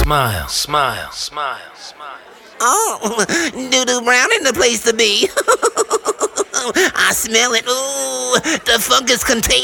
Smile, smile, smile, smile. Oh, Doodoo Brown in the place to be. I smell it. Ooh, the funk is contagious.